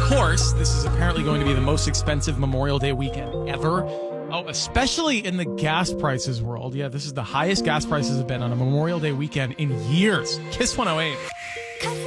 course, this is apparently going to be the most expensive Memorial Day weekend ever. Oh, especially in the gas prices world. Yeah, this is the highest gas prices have been on a Memorial Day weekend in years. Kiss 108.